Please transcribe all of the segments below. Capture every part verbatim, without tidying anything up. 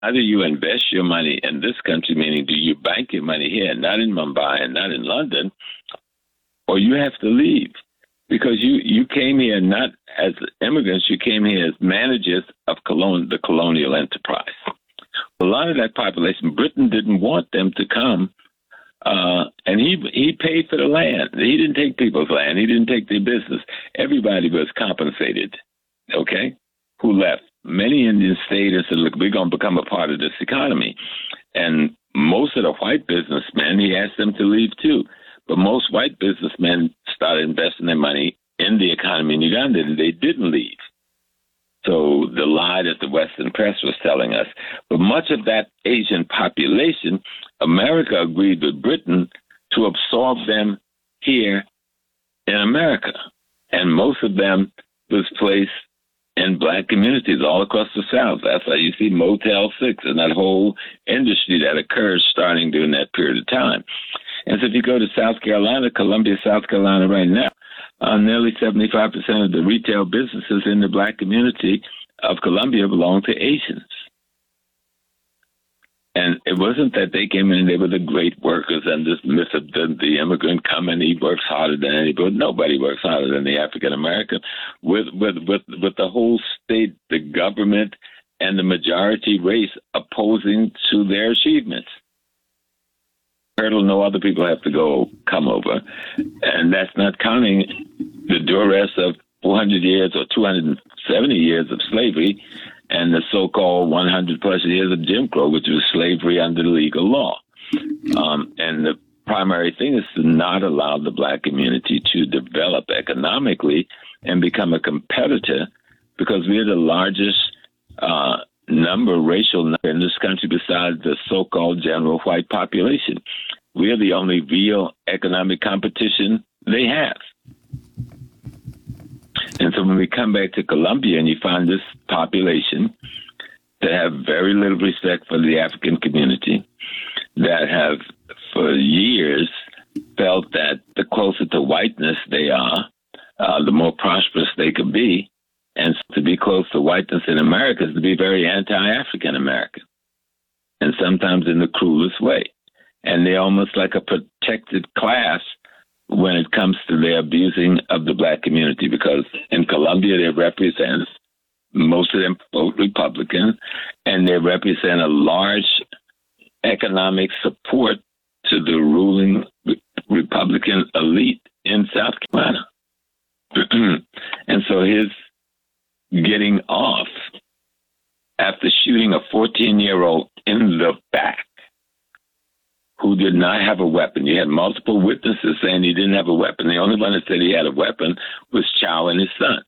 Either you invest your money in this country, meaning do you bank your money here, not in Mumbai and not in London, or you have to leave. Because you, you came here not as immigrants, you came here as managers of colon, the colonial enterprise. A lot of that population, Britain didn't want them to come, uh, and he he paid for the land. He didn't take people's land. He didn't take their business. Everybody was compensated, okay, who left. Many Indians stayed and said, look, we're going to become a part of this economy. And most of the white businessmen, he asked them to leave too. But most white businessmen started investing their money in the economy in Uganda, and they didn't leave. So the lie that the Western press was telling us. But much of that Asian population, America agreed with Britain to absorb them here in America. And most of them was placed in black communities all across the South. That's why you see Motel six and that whole industry that occurs starting during that period of time. And so if you go to South Carolina, Columbia, South Carolina right now, uh, nearly seventy-five percent of the retail businesses in the black community of Columbia belong to Asians. And it wasn't that they came in and they were the great workers and this myth of the, the immigrant come and he works harder than anybody. Nobody works harder than the African American. With, with, with, with the whole state, the government, and the majority race opposing to their achievements. Hurdle no other people have to go come over. And that's not counting the duress of four hundred years or two hundred seventy years of slavery and the so-called one hundred plus years of Jim Crow, which was slavery under legal law. Um, and the primary thing is to not allow the black community to develop economically and become a competitor, because we're the largest uh, number, racial number in this country besides the so-called general white population. We're the only real economic competition they have. And so when we come back to Colombia and you find this population that have very little respect for the African community, that have for years felt that the closer to whiteness they are, uh, the more prosperous they could be. And to be close to whiteness in America is to be very anti-African American, and sometimes in the cruelest way. And they're almost like a protected class when it comes to their abusing of the black community, because in Colombia they represent, most of them vote Republican, and they represent a large economic support to the ruling Republican elite in South Carolina. And so his getting off after shooting a fourteen-year-old in the back who did not have a weapon. You had multiple witnesses saying he didn't have a weapon. The only one that said he had a weapon was Chow and his son,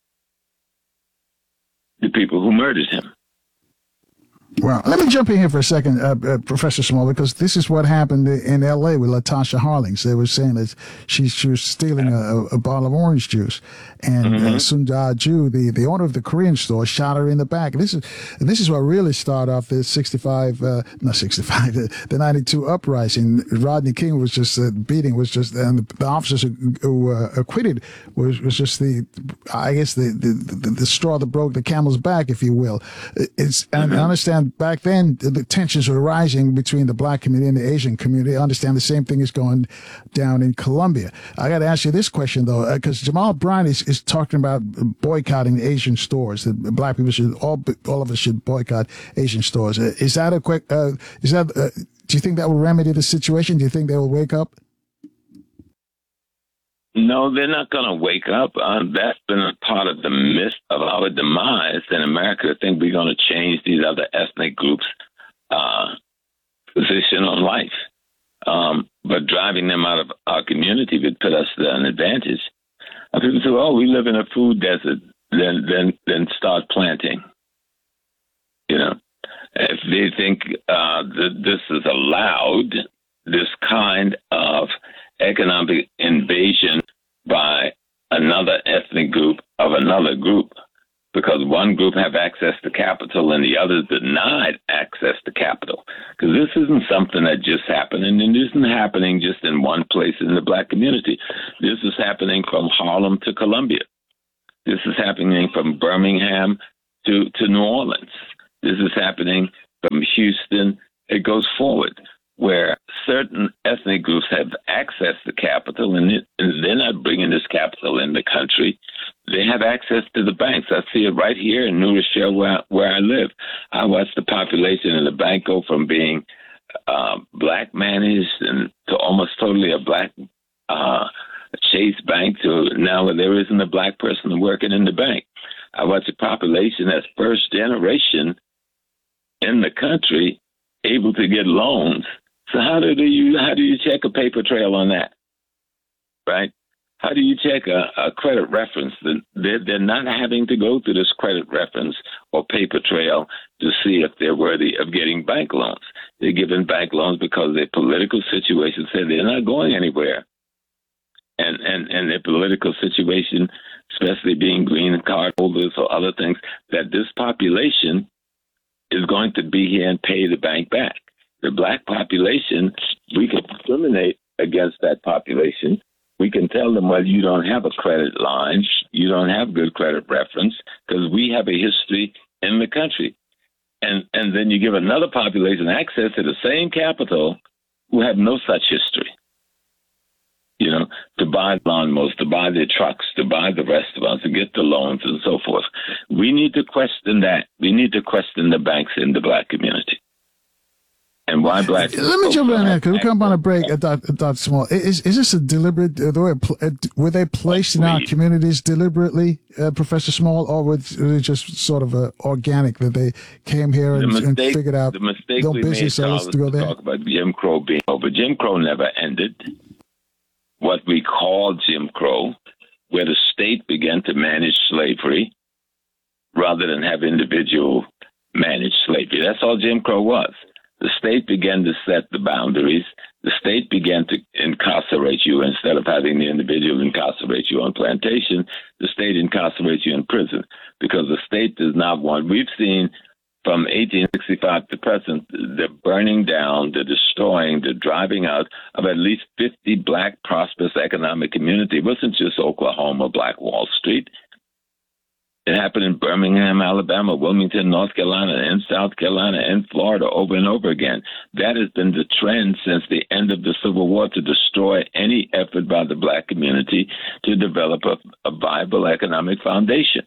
the people who murdered him. Well, let me jump in here for a second, uh, uh, Professor Small, because this is what happened in L A with Latasha Harlings. They were saying that she, she was stealing a, a bottle of orange juice, and mm-hmm. uh, Sundar Ju, the, the owner of the Korean store, shot her in the back. This is this is what really started off the sixty-five, uh, not sixty-five, the, the ninety-two uprising. Rodney King was just uh, beating was just, and the, the officers who, who uh, acquitted was was just the, I guess the the, the the straw that broke the camel's back, if you will. It's and mm-hmm. I understand. Back then, the tensions were rising between the black community and the Asian community. I understand the same thing is going down in Colombia. I got to ask you this question, though, because uh, Jamal Bryant is, is talking about boycotting Asian stores. That black people should, all all of us should boycott Asian stores. Uh, is that a quick, uh, is that, uh, do you think that will remedy the situation? Do you think they will wake up? No, they're not going to wake up. Uh, that's been a part of the myth of our demise in America. I think we're going to change these other ethnic groups' uh, position on life. Um, but driving them out of our community would put us at an advantage. And people say, oh, we live in a food desert, then, then, then start planting. You know, if they think uh, that this is allowed, this kind of economic invasion by another ethnic group of another group, because one group have access to capital and the other denied access to capital. Because this isn't something that just happened, and it isn't happening just in one place in the black community. This is happening from Harlem to Columbia. This is happening from Birmingham to, to New Orleans. This is happening Houston, it goes forward, where certain ethnic groups have access to capital, and, it, and they're not bringing this capital in the country. They have access to the banks. I see it right here in New Rochelle, where, where I live. I watch the population in the bank go from being uh, black managed and to almost totally a black uh, Chase Bank to now where there isn't a black person working in the bank. I watch the population that's first generation in the country able to get loans. So how do you how do you check a paper trail on that, right? How do you check a, a credit reference? They're, they're not having to go through this credit reference or paper trail to see if they're worthy of getting bank loans. They're given bank loans because their political situation said they're not going anywhere. And, and, and their political situation, especially being green card holders or other things, that this population is going to be here and pay the bank back. The black population, we can discriminate against that population. We can tell them, well, you don't have a credit line, you don't have good credit reference, because we have a history in the country. And and then you give another population access to the same capital who have no such history. You know, to buy lawnmowers, to buy their trucks, to buy the restaurants, to get the loans and so forth. We need to question that. We need to question the banks in the black community. And why black? Let me jump in there because we come on a break. At Doctor Small, is is this a deliberate? Were they placed in our communities deliberately, uh, Professor Small, or was it just sort of a organic that they came here and, mistake, and figured out? The mistake we busy, made, so let's go there. Talk about Jim Crow being over. Jim Crow never ended. What we call Jim Crow, where the state began to manage slavery rather than have individual manage slavery. That's all Jim Crow was. The state began to set the boundaries. The state began to incarcerate you instead of having the individual incarcerate you on plantation. The state incarcerates you in prison because the state does not want. We've seen from eighteen sixty-five to present the burning down, the destroying, the driving out of at least fifty black prosperous economic community. It wasn't just Oklahoma, Black Wall Street. It happened in Birmingham, Alabama, Wilmington, North Carolina, and South Carolina, and Florida over and over again. That has been the trend since the end of the Civil War, to destroy any effort by the black community to develop a, a viable economic foundation.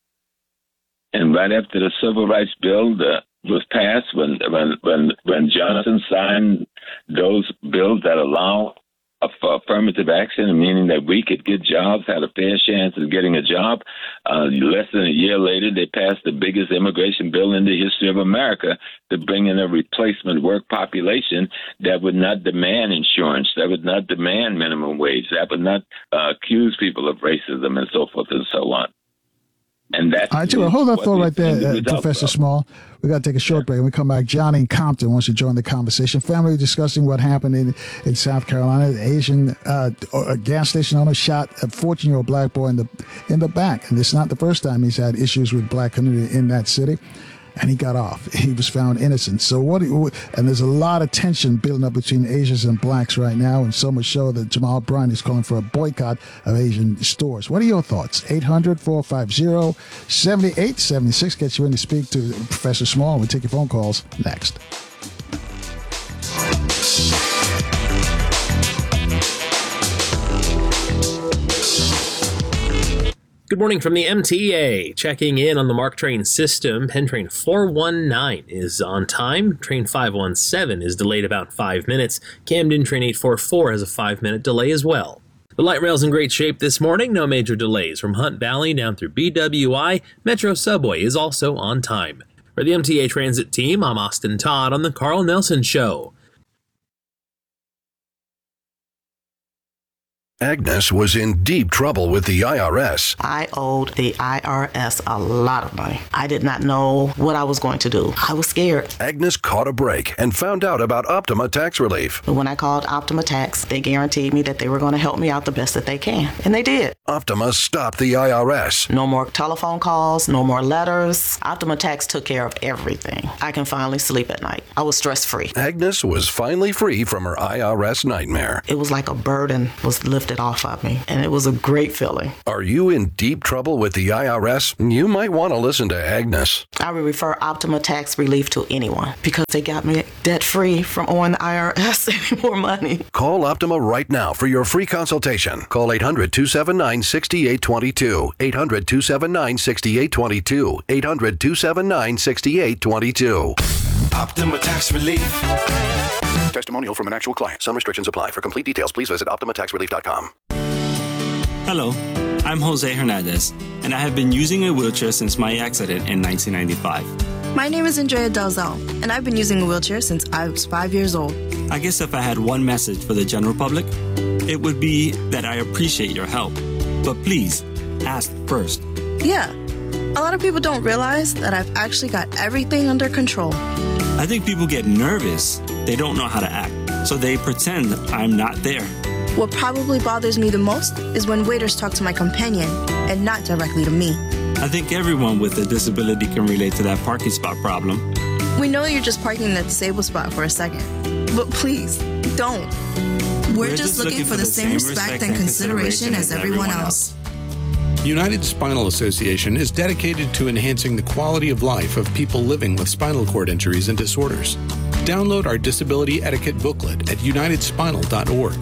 And right after the Civil Rights Bill the, was passed, when, when, when, when Johnson signed those bills that allow for affirmative action, meaning that we could get jobs, had a fair chance of getting a job. Uh, less than a year later, they passed the biggest immigration bill in the history of America to bring in a replacement work population that would not demand insurance, that would not demand minimum wage, that would not uh, accuse people of racism and so forth and so on. And that's all right, well, hold that thought right there, uh, Professor Small. We got to take a short break. When we come back, Johnny in Compton wants to join the conversation. Family discussing what happened in, in South Carolina. The Asian uh, a gas station owner shot a fourteen-year-old black boy in the in the back. And it's not the first time he's had issues with black community in that city. And he got off. He was found innocent. So what? And there's a lot of tension building up between Asians and blacks right now, and so much so that Jamal Bryant is calling for a boycott of Asian stores. What are your thoughts? eight hundred, four five zero, seven eight seven six gets you in to speak to Professor Small. We'll take your phone calls next. Good morning from the M T A. Checking in on the MARC train system. Penn train four one nine is on time. Train five one seven is delayed about five minutes. Camden train eight four four has a five-minute delay as well. The light rail's in great shape this morning. No major delays from Hunt Valley down through B W I. Metro Subway is also on time. For the M T A Transit team, I'm Austin Todd on the Carl Nelson Show. Agnes was in deep trouble with the I R S. I owed the I R S a lot of money. I did not know what I was going to do. I was scared. Agnes caught a break and found out about Optima Tax Relief. But when I called Optima Tax, they guaranteed me that they were going to help me out the best that they can. And they did. Optima stopped the I R S. No more telephone calls, no more letters. Optima Tax took care of everything. I can finally sleep at night. I was stress-free. Agnes was finally free from her I R S nightmare. It was like a burden was lifted lifted off of me, and it was a great feeling. Are you in deep trouble with the I R S? You might want to listen to Agnes. I would refer Optima Tax Relief to anyone because they got me debt-free from owing the I R S any more money. Call Optima right now for your free consultation. Call eight hundred, two seven nine, six eight two two. eight hundred, two seven nine, six eight two two. eight hundred, two seven nine, six eight two two. Optima Tax Relief. Testimonial from an actual client. Some restrictions apply. For complete details, please visit optima tax relief dot com. Hello, I'm Jose Hernandez, and I have been using a wheelchair since my accident in nineteen ninety-five. My name is Andrea Dalzell, and I've been using a wheelchair since I was five years old. I guess if I had one message for the general public, it would be that I appreciate your help. But please, ask first. Yeah, a lot of people don't realize that I've actually got everything under control. I think people get nervous. They don't know how to act, so they pretend I'm not there. What probably bothers me the most is when waiters talk to my companion and not directly to me. I think everyone with a disability can relate to that parking spot problem. We know you're just parking in the disabled spot for a second, but please, don't. We're, We're just, just looking, looking for the same respect and consideration as everyone else. United Spinal Association is dedicated to enhancing the quality of life of people living with spinal cord injuries and disorders. Download our disability etiquette booklet at united spinal dot org.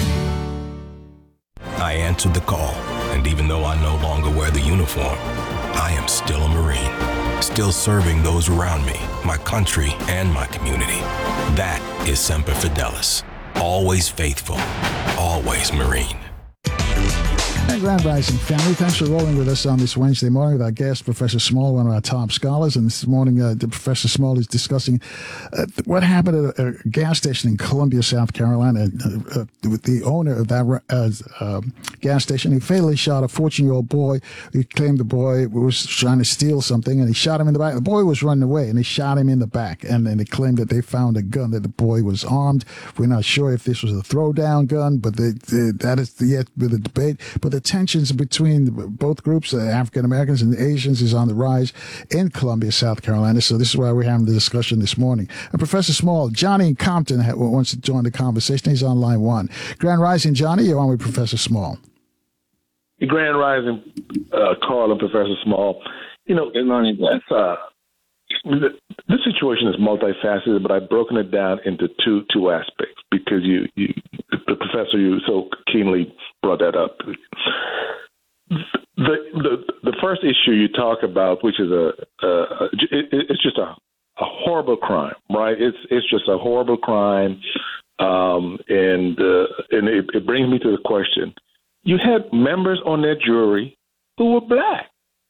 I answered the call, and even though I no longer wear the uniform, I am still a Marine, still serving those around me, my country, and my community. That is Semper Fidelis. Always faithful, always Marine. Hey, Grand Rising family, thanks for rolling with us on this Wednesday morning with our guest, Professor Small, one of our top scholars. And this morning, uh, the Professor Small is discussing uh, what happened at a, a gas station in Columbia, South Carolina, uh, uh, with the owner of that uh, uh, gas station. He fatally shot a fourteen-year-old boy. He claimed the boy was trying to steal something, and he shot him in the back. The boy was running away, and he shot him in the back. And then they claimed that they found a gun, that the boy was armed. We're not sure if this was a throwdown gun, but they, they, that is yet with a debate. But the tensions between both groups, uh, African Americans and Asians, is on the rise in Columbia, South Carolina. So this is why we're having the discussion this morning. Uh, Professor Small, Johnny in Compton ha- wants to join the conversation. He's on line one. Grand Rising, Johnny, you're on with Professor Small. Grand Rising, uh, Carl and Professor Small. You know, that's, uh, the, this situation is multifaceted, but I've broken it down into two two aspects because you, you the professor, you so keenly brought that up. The the the first issue you talk about, which is a, a it, it's just a, a horrible crime, right? It's it's just a horrible crime, um, and uh, and it, it brings me to the question: you had members on that jury who were black,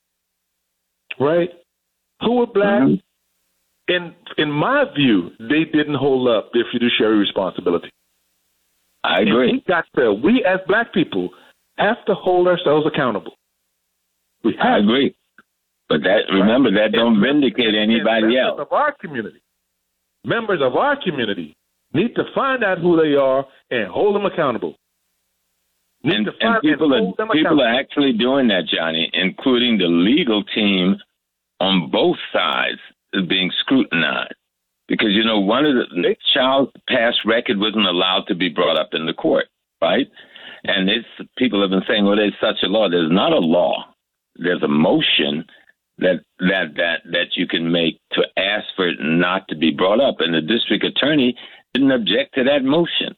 right? Who were black, mm-hmm. and in my view, they didn't hold up their fiduciary responsibility. I agree. And we got to, we as black people have to hold ourselves accountable. We have I agree. But that, remember, that don't vindicate anybody else. Members of our community, members of our community need to find out who they are and hold them accountable. Need And, to find and people, and hold them are, people accountable. are actually doing that, Johnny, including the legal team on both sides is being scrutinized. Because, you know, one of the child's past record wasn't allowed to be brought up in the court, right? And it's, people have been saying, well, there's such a law. There's not a law. There's a motion that that that that you can make to ask for it not to be brought up. And the district attorney didn't object to that motion.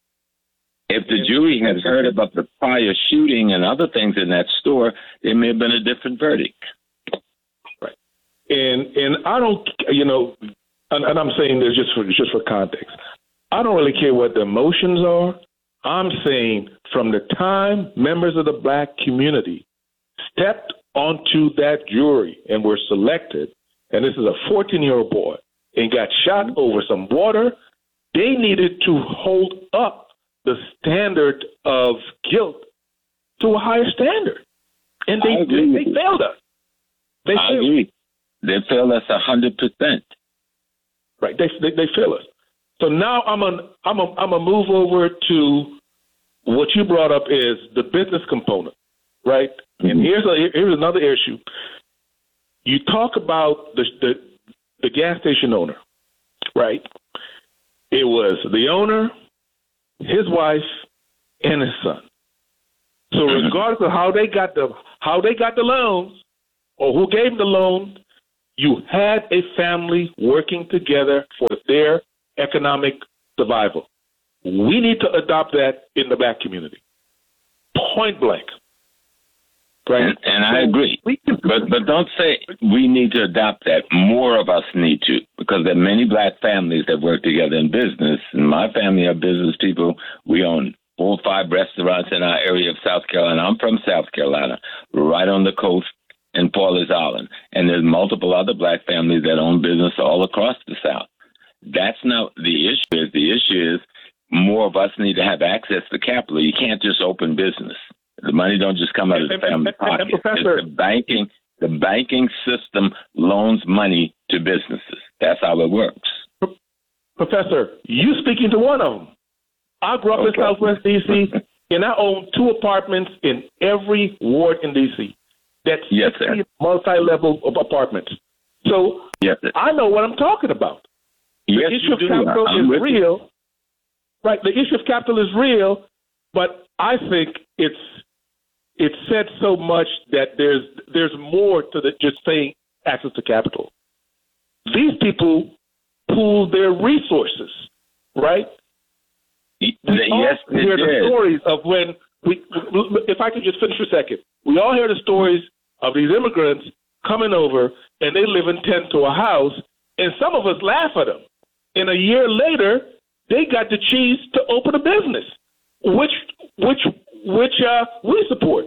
If the jury had heard about the prior shooting and other things in that store, there may have been a different verdict. Right. And and I don't, you know, and, and I'm saying this just for just for context. I don't really care what the emotions are. I'm saying from the time members of the black community stepped onto that jury and were selected, and this is a fourteen-year-old boy, and got shot over some water, they needed to hold up the standard of guilt to a higher standard. And they they, they failed us. They I failed. agree. They failed us one hundred percent. Right. They they, they fail us. So now I'm a I'm a I'm a move over to what you brought up is the business component, right? Mm-hmm. And here's a here's another issue. You talk about the the the gas station owner, right? It was the owner, his wife, and his son. So regardless of how they got the how they got the loans or who gave them the loan, you had a family working together for their economic survival. We need to adopt that in the black community. Point blank. Right? And, and I agree. But but don't say we need to adopt that. More of us need to, because there are many black families that work together in business. And my family are business people. We own four or five restaurants in our area of South Carolina. I'm from South Carolina. We're right on the coast in Paulers Island. And there's multiple other black families that own business all across the South. That's not the issue. Is The issue is more of us need to have access to capital. You can't just open business. The money don't just come out of the family pocket. It's the banking, the banking system loans money to businesses. That's how it works. Professor, you speaking to one of them. I grew up okay. in Southwest D C, and I own two apartments in every ward in D C. That's yes, sir. multi-level apartments. So yes, sir. I know what I'm talking about. The yes, issue of do. capital I'm is real. You. Right, the issue of capital is real, but I think it's it's said so much that there's there's more to the, just saying access to capital. These people pool their resources, right? We yes, all hear it the is. stories of when we. If I could just finish for a second, we all hear the stories of these immigrants coming over and they live in tent to a house, and some of us laugh at them. And a year later, they got the cheese to open a business, which which which uh, we support,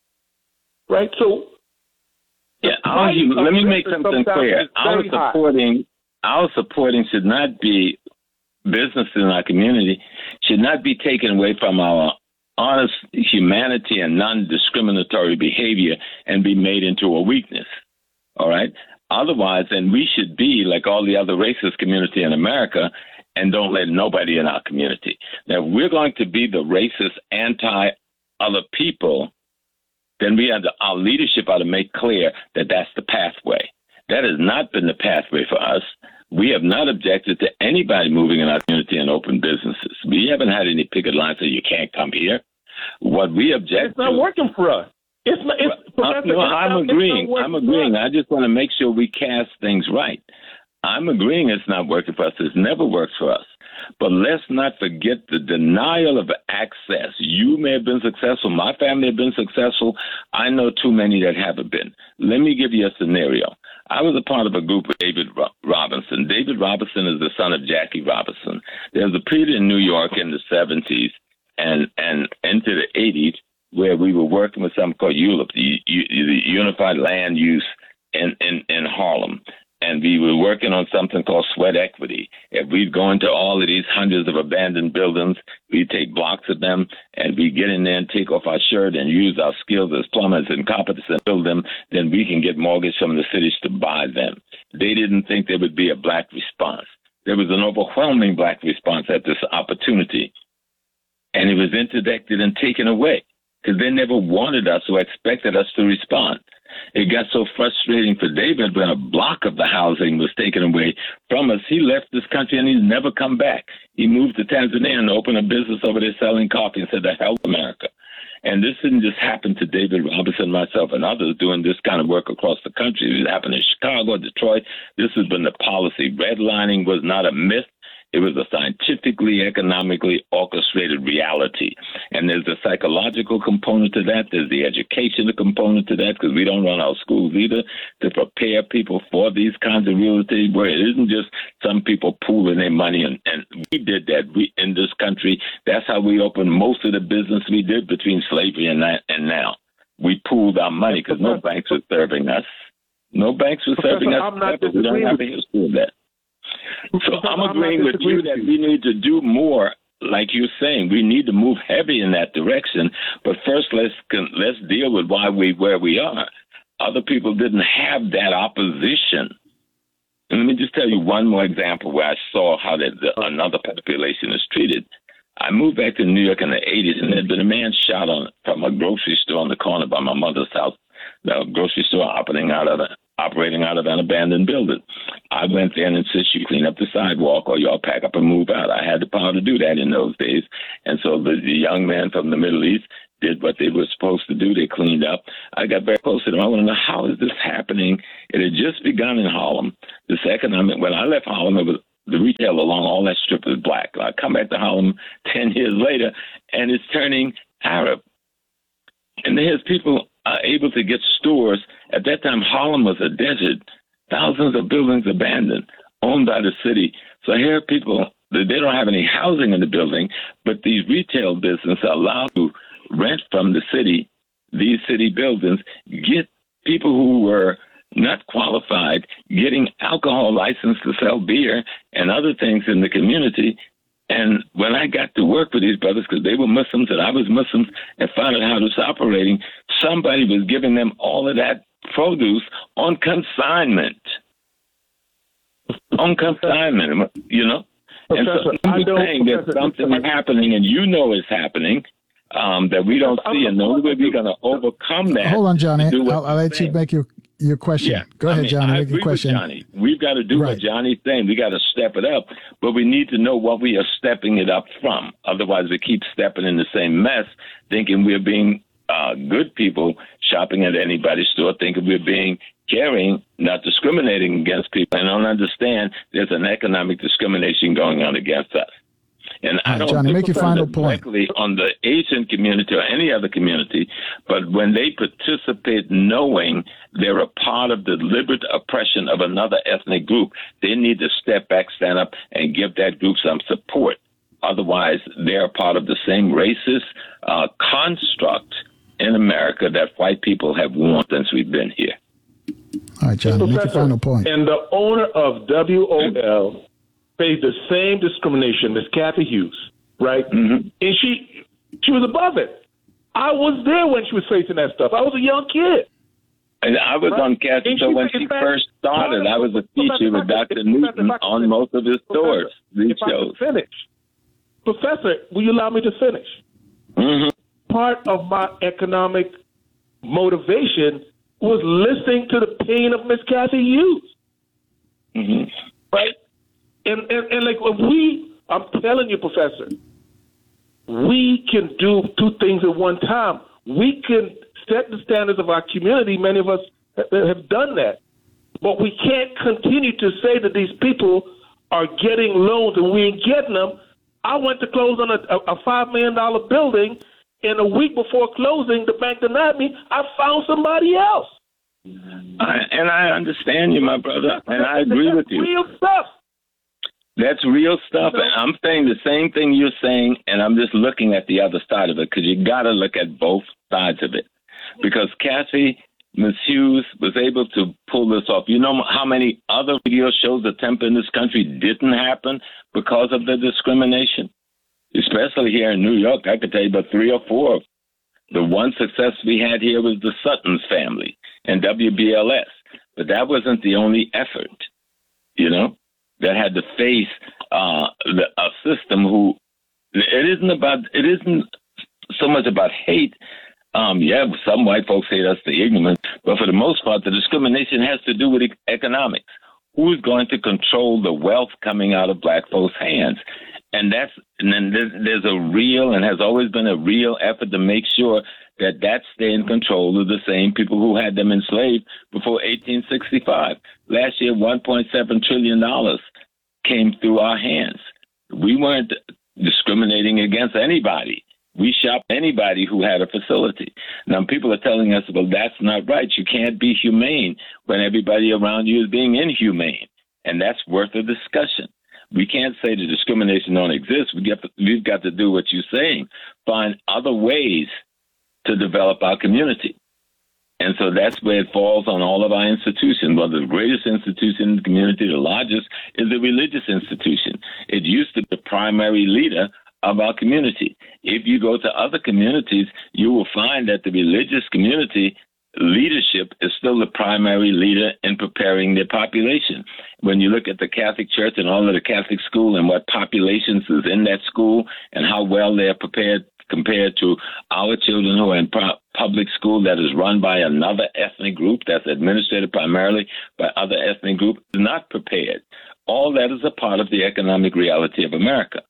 right? So, yeah, our, let me make something clear. Our supporting, our supporting should not be businesses in our community should not be taken away from our honest humanity and non-discriminatory behavior and be made into a weakness. All right. Otherwise, then we should be like all the other racist community in America and don't let nobody in our community. Now, if we're going to be the racist, anti-other people, then we have to, our leadership ought to make clear that that's the pathway. That has not been the pathway for us. We have not objected to anybody moving in our community and open businesses. We haven't had any picket lines that you can't come here. What we object it's not to, working for us. It's not. It's, well, uh, no, I'm not, agreeing. I'm agreeing. I just want to make sure we cast things right. I'm agreeing it's not working for us. It's never worked for us. But let's not forget the denial of access. You may have been successful. My family have been successful. I know too many that haven't been. Let me give you a scenario. I was a part of a group with David Robinson. David Robinson is the son of Jackie Robinson. There was a period in New York in the seventies and, and into the eighties where we were working with something called U L U P, the, the Unified Land Use in, in, in Harlem. And we were working on something called sweat equity. If we'd go into all of these hundreds of abandoned buildings, we'd take blocks of them, and we'd get in there and take off our shirt and use our skills as plumbers and competence and build them, then we can get mortgage from the cities to buy them. They didn't think there would be a black response. There was an overwhelming black response at this opportunity, and it was interdicted and taken away because they never wanted us or expected us to respond. It got so frustrating for David when a block of the housing was taken away from us. He left this country and he's never come back. He moved to Tanzania and opened a business over there selling coffee and said, "The hell, America." And this didn't just happen to David Robinson, myself, and others doing this kind of work across the country. It happened in Chicago, Detroit. This has been the policy. Redlining was not a myth. It was a scientifically, economically orchestrated reality. And there's a psychological component to that. There's the educational component to that, because we don't run our schools either to prepare people for these kinds of reality, where it isn't just some people pooling their money. And, and we did that we, in this country. That's how we opened most of the business we did between slavery and, that, and now. We pooled our money because no banks were serving us. No banks were serving us. I'm not we don't have a history of that. So I'm agreeing with you that we need to do more, like you're saying. We need to move heavy in that direction. But first, let's let's deal with why we where we are. Other people didn't have that opposition. And let me just tell you one more example where I saw how that the, another population is treated. I moved back to New York in the eighties, and there had been a man shot on from a grocery store on the corner by my mother's house. The grocery store operating out of a operating out of an abandoned building. I went there and insisted you clean up the sidewalk or y'all pack up and move out. I had the power to do that in those days. And so the, the young man from the Middle East did what they were supposed to do. They cleaned up. I got very close to them. I want to know, how is this happening? It had just begun in Harlem. This economic, when I left Harlem, it was the retail along all that strip was black. I come back to Harlem ten years later, and it's turning Arab. And there's people are able to get stores. At that time, Harlem was a desert. Thousands of buildings abandoned, owned by the city. So here people, they don't have any housing in the building, but these retail businesses are allowed to rent from the city, these city buildings, get people who were not qualified, getting alcohol license to sell beer and other things in the community. And when I got to work with these brothers, because they were Muslims and I was Muslims, and found out how this was operating, somebody was giving them all of that produce on consignment. On consignment, you know? And so I'm saying there's something happening, and you know it's happening, um, that we don't see, and the only way we're going to overcome that. Hold on, Johnny. I'll, I'll let you make your, your question. Yeah. Go ahead, I mean, Johnny. I make your question. Johnny. We've got to do right. what Johnny's saying. We got to step it up, but we need to know what we are stepping it up from. Otherwise, we keep stepping in the same mess, thinking we're being uh, good people, shopping at anybody's store, thinking we're being caring, not discriminating against people, and don't understand there's an economic discrimination going on against us. And I don't Johnny, make your final point directly on the Asian community or any other community, but when they participate knowing they're a part of the deliberate oppression of another ethnic group, they need to step back, stand up, and give that group some support. Otherwise, they're a part of the same racist uh, construct in America that white people have worn since we've been here. All right, Johnny, make your final point. And the owner of W O L faced the same discrimination as Kathy Hughes, right? Mm-hmm. And she she was above it. I was there when she was facing that stuff. I was a young kid. And I was right? on Kathy, so when she fact, first started, I was a teacher with Doctor Newton on most of his stores, these if shows. I could finish. Professor, will you allow me to finish? Mm-hmm. Part of my economic motivation was listening to the pain of Miss Kathy Hughes. Mm-hmm. Right? And, and, and like we, I'm telling you, Professor, we can do two things at one time. We can set the standards of our community. Many of us have done that. But we can't continue to say that these people are getting loans and we ain't getting them. I went to close on a, a five million dollars building, and a week before closing, the bank denied me. I found somebody else. I, and I understand you, my brother, and I agree with you. Real stuff. That's real stuff. And I'm saying the same thing you're saying, and I'm just looking at the other side of it, because you got to look at both sides of it. Because Kathy, Miz Hughes, was able to pull this off. You know how many other radio shows attempt in this country didn't happen because of the discrimination? Especially here in New York, I could tell you about three or four. The one success we had here was the Sutton's family and W B L S. But that wasn't the only effort, you know, that had to face uh, the, a system who, it isn't about, it isn't so much about hate. Um, yeah, some white folks hate us, the ignorant, but for the most part, the discrimination has to do with economics. Who's going to control the wealth coming out of black folks' hands? And that's, and then there's, there's a real and has always been a real effort to make sure that that stay in control of the same people who had them enslaved before eighteen sixty-five. Last year, one point seven trillion dollars came through our hands. We weren't discriminating against anybody. We shopped anybody who had a facility. Now, people are telling us, well, that's not right. You can't be humane when everybody around you is being inhumane. And that's worth a discussion. We can't say the discrimination don't exist. We get, we've got to do what you're saying, find other ways to develop our community. And so that's where it falls on all of our institutions. Well, the greatest institution in the community, the largest, is the religious institution. It used to be the primary leader of our community. If you go to other communities, you will find that the religious community leadership is still the primary leader in preparing their population. When you look at the Catholic Church and all of the Catholic school and what populations is in that school and how well they're prepared compared to our children who are in pro- public school that is run by another ethnic group that's administered primarily by other ethnic groups, is not prepared. All that is a part of the economic reality of America.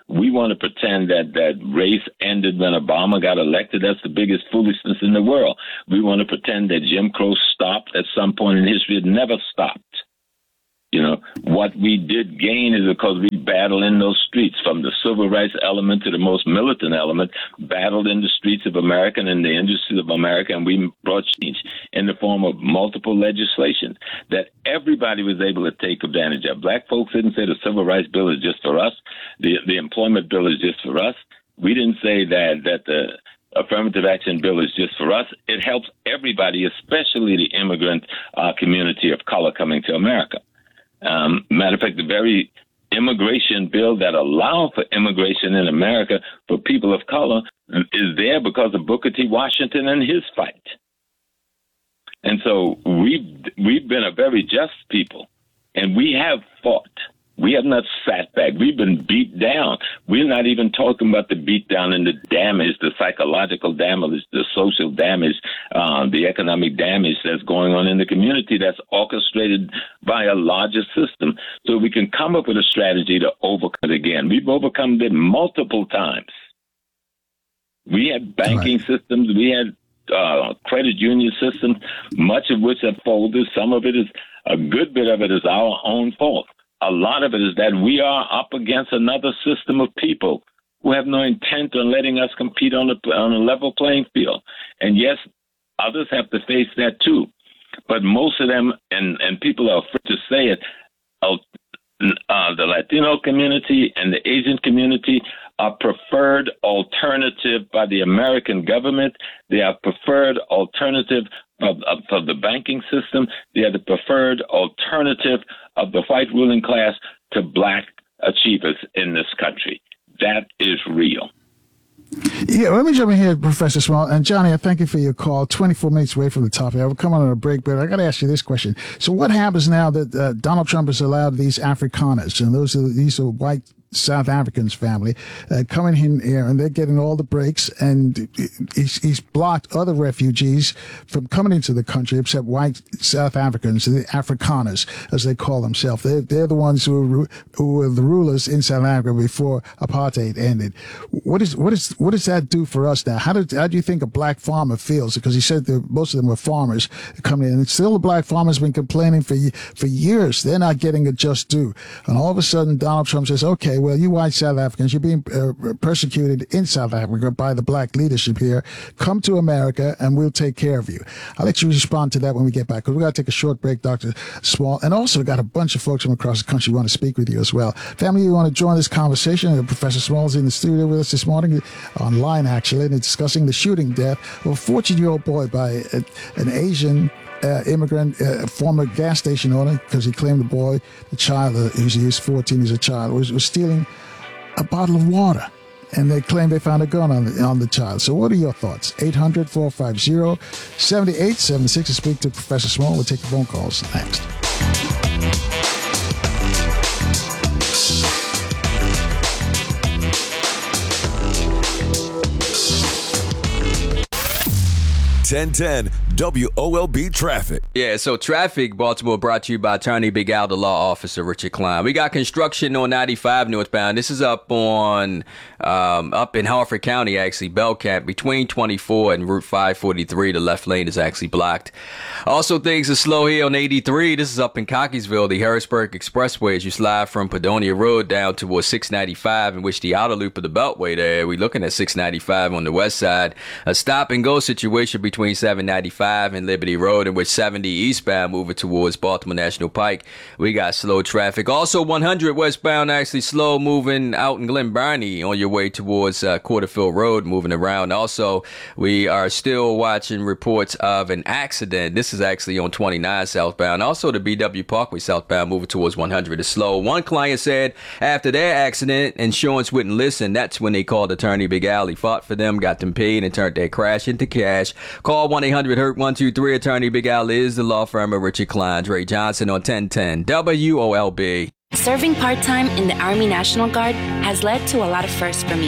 We want to pretend that, that race ended when Obama got elected. That's the biggest foolishness in the world. We want to pretend that Jim Crow stopped at some point in history. It never stopped. You know, what we did gain is because we battled in those streets, from the civil rights element to the most militant element, battled in the streets of America and in the industries of America, and we brought change in the form of multiple legislation that everybody was able to take advantage of. Black folks didn't say the civil rights bill is just for us. The, the employment bill is just for us. We didn't say that, that the affirmative action bill is just for us. It helps everybody, especially the immigrant uh, community of color coming to America. Um, matter of fact, the very immigration bill that allows for immigration in America for people of color is there because of Booker T. Washington and his fight. And so we've, we've been a very just people, and we have fought. We have not sat back. We've been beat down. We're not even talking about the beat down and the damage, the psychological damage, the social damage, uh, the economic damage that's going on in the community that's orchestrated by a larger system. So we can come up with a strategy to overcome it again. We've overcome it multiple times. We had banking right. systems. We had uh, credit union systems, much of which have folded. Some of it is, a good bit of it is our own fault. A lot of it is that we are up against another system of people who have no intent on letting us compete on a, on a level playing field. And yes, others have to face that too. But most of them, and, and people are afraid to say it, uh, uh, the Latino community and the Asian community are preferred alternative by the American government. They are preferred alternative of, of, of the banking system. They are the preferred alternative of the white ruling class to black achievers in this country. That is real. Yeah, let me jump in here, Professor Small. And Johnny, I thank you for your call. twenty-four minutes away from the topic. I will come on a break, but I got to ask you this question. So what happens now that uh, Donald Trump has allowed these Afrikaners, and those are, these are white South Africans family, uh, coming in here, and they're getting all the breaks, and he's, he's blocked other refugees from coming into the country, except white South Africans, the Afrikaners, as they call themselves. They're, they're the ones who were, who were the rulers in South Africa before apartheid ended. What is what is what does that do for us now? How do how do you think a black farmer feels? Because he said that most of them were farmers coming in, and still the black farmers been complaining for for years. They're not getting a just due, and all of a sudden Donald Trump says, okay, well, you white South Africans, you're being uh, persecuted in South Africa by the black leadership here. Come to America and we'll take care of you. I'll let you respond to that when we get back, because we got to take a short break, Doctor Small. And also got a bunch of folks from across the country who want to speak with you as well. Family, you want to join this conversation? Professor Small's in the studio with us this morning, online actually, and discussing the shooting death of a fourteen-year-old boy by a, an Asian Uh, immigrant, uh, former gas station owner, because he claimed the boy, the child, uh, he was fourteen, he's a child, was, was stealing a bottle of water. And they claim they found a gun on the, on the child. So what are your thoughts? eight hundred, four five zero, seven eight seven six to speak to Professor Small. We'll take the phone calls next. ten ten W O L B Traffic. Yeah, so traffic, Baltimore, brought to you by Attorney Big Al, the law officer, Richard Klein. We got construction on ninety-five northbound. This is up on, um, up in Harford County, actually, Belcamp, between twenty-four and Route five forty-three. The left lane is actually blocked. Also, things are slow here on eighty-three. This is up in Cockeysville, the Harrisburg Expressway, as you slide from Padonia Road down towards six ninety-five, in which the outer loop of the Beltway there. We're looking at six ninety-five on the west side. A stop and go situation between seven ninety-five and Liberty Road, in which seventy eastbound moving towards Baltimore National Pike. We got slow traffic. Also, one hundred westbound actually slow moving out in Glen Burnie on your way towards uh, Quarterfield Road, moving around. Also, we are still watching reports of an accident. This is actually on twenty-nine southbound. Also, the B W Parkway southbound moving towards one hundred is slow. One client said after their accident, insurance wouldn't listen. That's when they called Attorney Big Al. He fought for them, got them paid, and turned their crash into cash. Call one eight hundred hurt one two three. Attorney Big Al is the law firm of Richard Klein. Dre Johnson on ten ten W O L B. Serving part-time in the Army National Guard has led to a lot of firsts for me.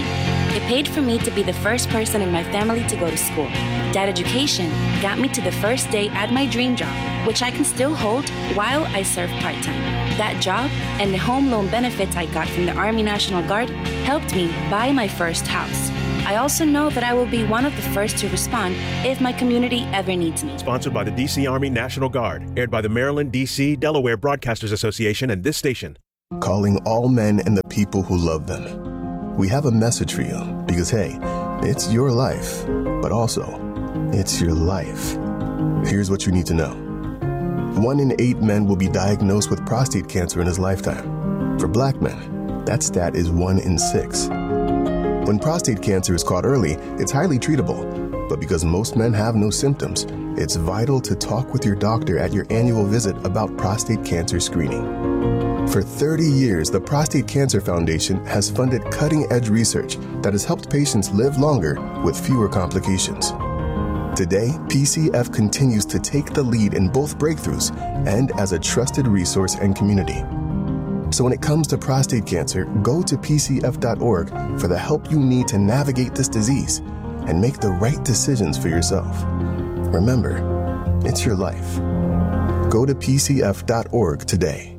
It paid for me to be the first person in my family to go to school. That education got me to the first day at my dream job, which I can still hold while I serve part-time. That job and the home loan benefits I got from the Army National Guard helped me buy my first house. I also know that I will be one of the first to respond if my community ever needs me. Sponsored by the D C Army National Guard, aired by the Maryland, D C, Delaware Broadcasters Association and this station. Calling all men and the people who love them. We have a message for you because, hey, it's your life, but also, it's your life. Here's what you need to know. One in eight men will be diagnosed with prostate cancer in his lifetime. For black men, that stat is one in six. When prostate cancer is caught early, it's highly treatable. But because most men have no symptoms, it's vital to talk with your doctor at your annual visit about prostate cancer screening. For thirty years, the Prostate Cancer Foundation has funded cutting-edge research that has helped patients live longer with fewer complications. Today, P C F continues to take the lead in both breakthroughs and as a trusted resource and community. So when it comes to prostate cancer, go to P C F dot org for the help you need to navigate this disease and make the right decisions for yourself. Remember, it's your life. Go to P C F dot org today.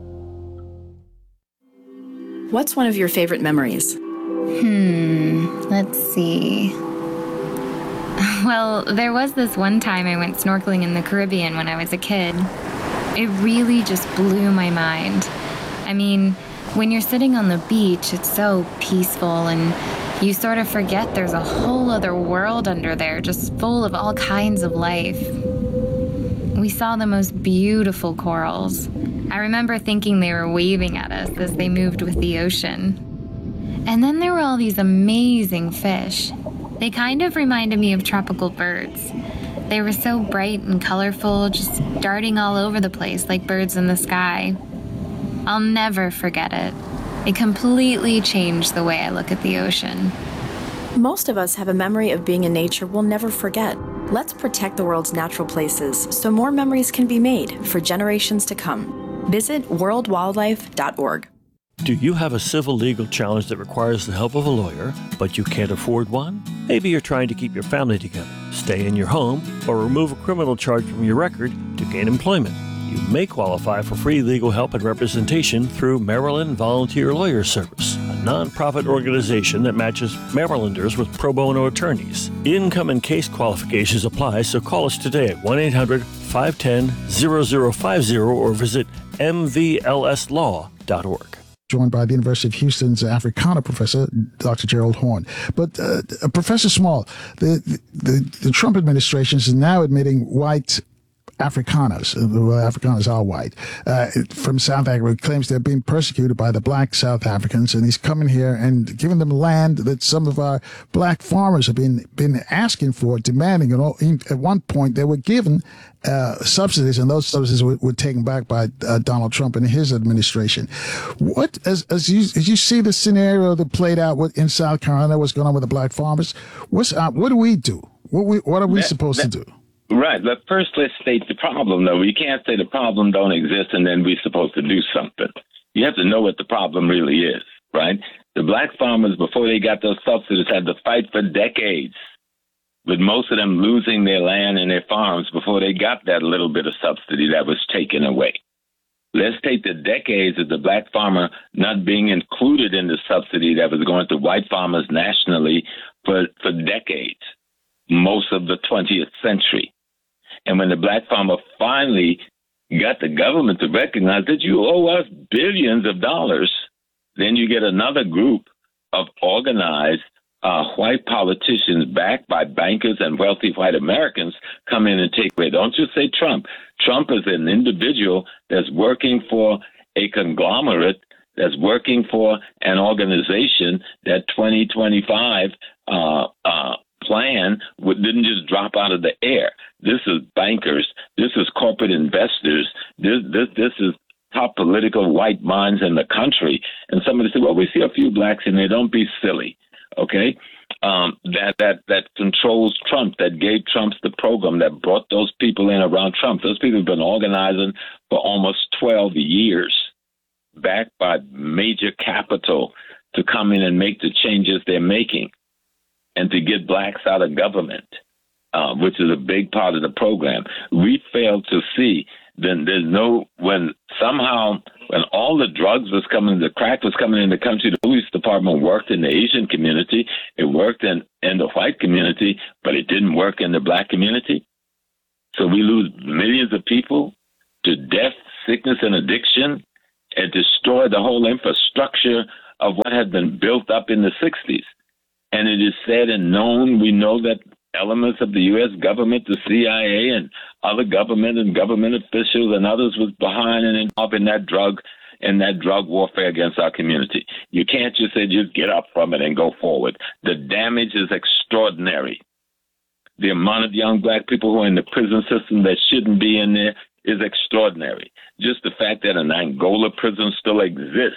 What's one of your favorite memories? Hmm, let's see. Well, there was this one time I went snorkeling in the Caribbean when I was a kid. It really just blew my mind. I mean, when you're sitting on the beach, it's so peaceful and you sort of forget there's a whole other world under there, just full of all kinds of life. We saw the most beautiful corals. I remember thinking they were waving at us as they moved with the ocean. And then there were all these amazing fish. They kind of reminded me of tropical birds. They were so bright and colorful, just darting all over the place like birds in the sky. I'll never forget it. It completely changed the way I look at the ocean. Most of us have a memory of being in nature we'll never forget. Let's protect the world's natural places so more memories can be made for generations to come. Visit world wildlife dot org. Do you have a civil legal challenge that requires the help of a lawyer, but you can't afford one? Maybe you're trying to keep your family together, stay in your home, or remove a criminal charge from your record to gain employment. You may qualify for free legal help and representation through Maryland Volunteer Lawyer Service, a nonprofit organization that matches Marylanders with pro bono attorneys. Income and case qualifications apply, so call us today at one eight hundred five one zero zero zero five zero or visit m v l s law dot org. Joined by the University of Houston's Africana professor, Doctor Gerald Horne. But uh, Professor Small, the, the, the Trump administration is now admitting white Afrikaners, well, Afrikaners are white, uh, from South Africa, claims they're being persecuted by the black South Africans, and he's coming here and giving them land that some of our black farmers have been been asking for, demanding. And all, at one point, they were given uh, subsidies, and those subsidies were, were taken back by uh, Donald Trump and his administration. What, as as you as you see the scenario that played out with, in South Carolina, what's going on with the black farmers? What's uh, what do we do? What we what are we that, supposed that, to do? Right. But first, let's state the problem, though. You can't say the problem don't exist and then we're supposed to do something. You have to know what the problem really is, right? The black farmers, before they got those subsidies, had to fight for decades, with most of them losing their land and their farms before they got that little bit of subsidy that was taken away. Let's take the decades of the black farmer not being included in the subsidy that was going to white farmers nationally for, for decades, most of the twentieth century. And when the black farmer finally got the government to recognize that you owe us billions of dollars, then you get another group of organized uh, white politicians backed by bankers and wealthy white Americans come in and take away. Don't just say Trump. Trump is an individual that's working for a conglomerate, that's working for an organization that twenty twenty-five uh, uh, plan didn't just drop out of the air. This is bankers. This is corporate investors. This this this is top political white minds in the country. And somebody said, well, we see a few blacks in there. Don't be silly, okay? Um, that that that controls Trump, that gave Trump the program, that brought those people in around Trump. Those people have been organizing for almost twelve years, backed by major capital to come in and make the changes they're making. and to get blacks out of government, uh, which is a big part of the program. We failed to see then there's no, when somehow, when all the drugs was coming, the crack was coming in the country, the police department worked in the Asian community, it worked in, in the white community, but it didn't work in the black community. So we lose millions of people to death, sickness, and addiction, and destroy the whole infrastructure of what had been built up in the sixties. And it is said and known, we know that elements of the U S government, the C I A, and other government and government officials and others was behind and involved in that drug and that drug warfare against our community. You can't just say just get up from it and go forward. The damage is extraordinary. The amount of young black people who are in the prison system that shouldn't be in there is extraordinary. Just the fact that an Angola prison still exists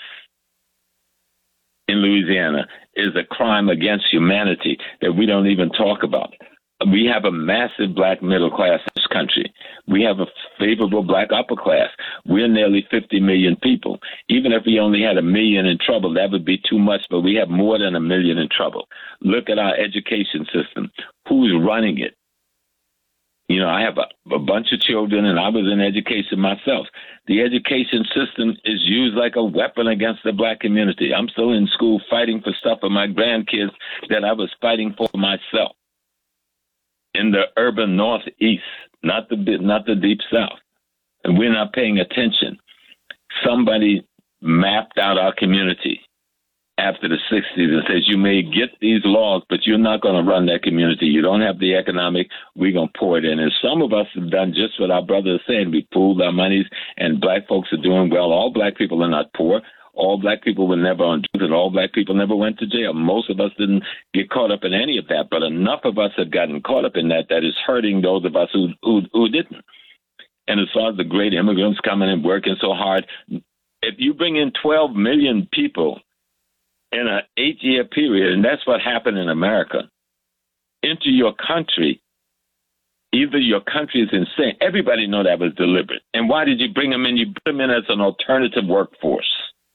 in Louisiana is a crime against humanity that we don't even talk about. We have a massive black middle class in this country. We have a favorable black upper class. We're nearly fifty million people. Even if we only had a million in trouble, that would be too much, but we have more than a million in trouble. Look at our education system. Who's running it? You know, I have a, a bunch of children, and I was in education myself. The education system is used like a weapon against the black community. I'm still in school fighting for stuff for my grandkids that I was fighting for myself in the urban northeast, not the not the deep south. And we're not paying attention. Somebody mapped out our community after the sixties and says, you may get these laws, but you're not going to run that community. You don't have the economic. We're going to pour it in. And some of us have done just what our brother is saying. We pooled our monies, and black folks are doing well. All black people are not poor. All black people were never on drugs, and all black people never went to jail. Most of us didn't get caught up in any of that, but enough of us have gotten caught up in that that is hurting those of us who who, who didn't. And as far as the great immigrants coming and working so hard, if you bring in twelve million people in an eight-year period, and that's what happened in America, into your country, either your country is insane. Everybody know that was deliberate. And why did you bring them in? You put them in as an alternative workforce.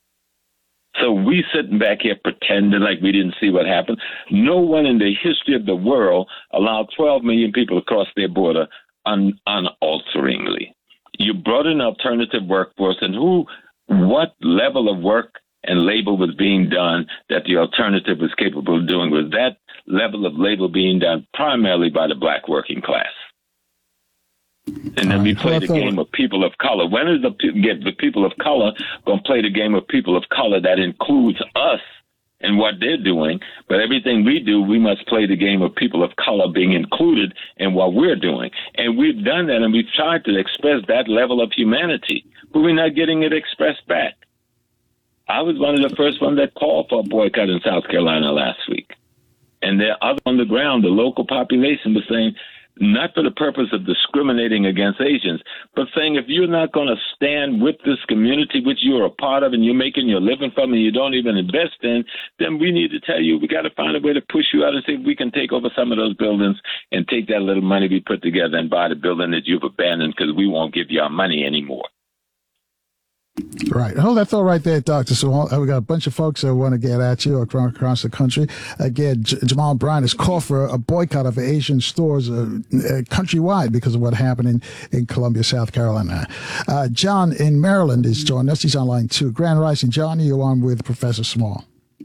So we sitting back here pretending like we didn't see what happened. No one in the history of the world allowed twelve million people to cross their border un- unalteringly. You brought in an alternative workforce, and who, what level of work and labor was being done that the alternative was capable of doing? Was that level of labor being done primarily by the black working class? And then we play the game of people of color. When is the, get the people of color going to play the game of people of color that includes us and what they're doing? But everything we do, we must play the game of people of color being included in what we're doing. And we've done that, and we've tried to express that level of humanity, but we're not getting it expressed back. I was one of the first ones that called for a boycott in South Carolina last week. And there are others on the ground, the local population was saying, not for the purpose of discriminating against Asians, but saying if you're not going to stand with this community which you're a part of and you're making your living from and you don't even invest in, then we need to tell you, we got to find a way to push you out and see if we can take over some of those buildings and take that little money we put together and buy the building that you've abandoned because we won't give you our money anymore. Right. Hold that thought right there, Doctor So we got a bunch of folks that want to get at you across, across the country. Again, J- Jamal Bryant has called for a boycott of Asian stores uh, uh, countrywide because of what happened in, in Columbia, South Carolina. Uh, John in Maryland is joining us. He's on line two. Grand Rising. John, you're on with Professor Small.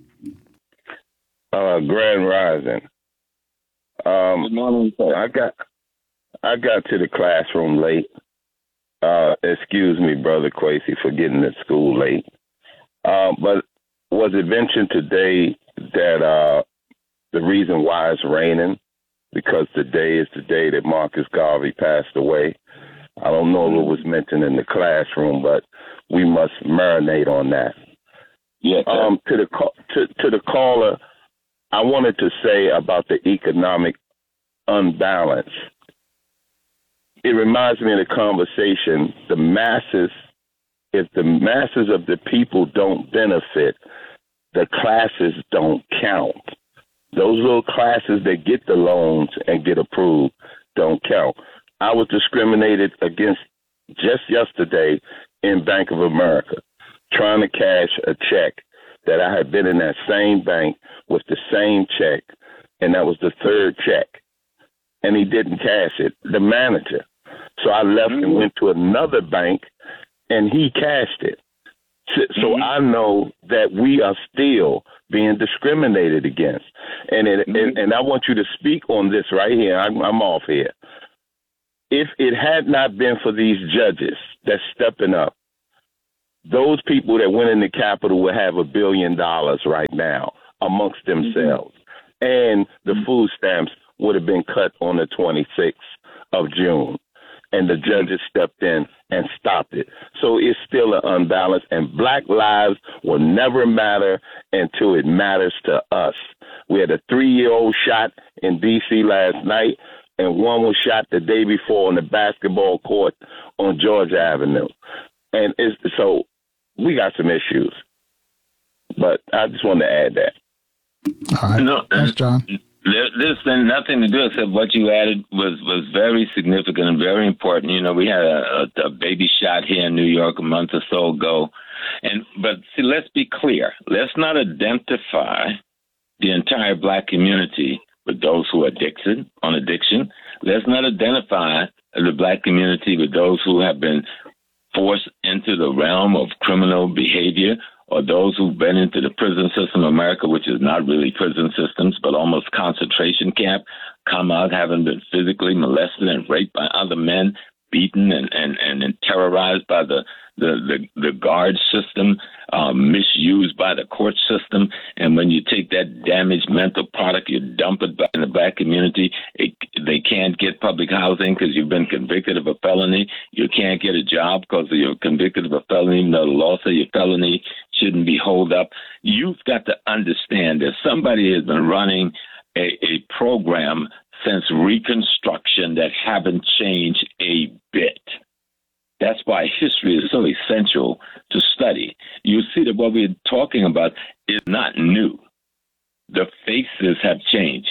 Uh, Grand Rising. Um, Good morning, sir. I got, I got to the classroom late. Uh, excuse me, Brother Quasey, for getting to school late. Uh, but was it mentioned today that uh, the reason why it's raining, because today is the day that Marcus Garvey passed away? I don't know if it was mentioned in the classroom, but we must marinate on that. Yes, um, to the to, to the caller, I wanted to say about the economic unbalance. It reminds me of the conversation, the masses, if the masses of the people don't benefit, the classes don't count. Those little classes that get the loans and get approved don't count. I was discriminated against just yesterday in Bank of America, trying to cash a check that I had been in that same bank with the same check and that was the third check. And he didn't cash it, the manager. So I left mm-hmm. and went to another bank, and he cashed it. So, mm-hmm. so I know that we are still being discriminated against. And, it, mm-hmm. and and I want you to speak on this right here. I'm, I'm off here. If it had not been for these judges that's stepping up, those people that went in the Capitol would have a billion dollars right now amongst themselves. Mm-hmm. And the food stamps would have been cut on the twenty-sixth of June. And the judges stepped in and stopped it. So it's still an unbalance, and black lives will never matter until it matters to us. We had a three-year-old shot in D C last night, and one was shot the day before on the basketball court on Georgia Avenue. And it's, so we got some issues. But I just wanted to add that. All right. No, Thanks, John. There, there's been nothing to do except what you added was, was very significant and very important. You know, we had a, a, a baby shot here in New York a month or so ago. And but see, let's be clear. Let's not identify the entire black community with those who are addicted on addiction. Let's not identify the black community with those who have been forced into the realm of criminal behavior, or those who've been into the prison system of America, which is not really prison systems, but almost concentration camp, come out having been physically molested and raped by other men, beaten and, and, and terrorized by the, the, the, the guard system, um, misused by the court system. And when you take that damaged mental product, you dump it back in the black community, it, they can't get public housing because you've been convicted of a felony. You can't get a job because you're convicted of a felony, even though the law says your felony shouldn't be holed up. You've got to understand that somebody has been running a, a program since Reconstruction that haven't changed a bit. That's why history is so essential to study. You see that what we're talking about is not new. The faces have changed.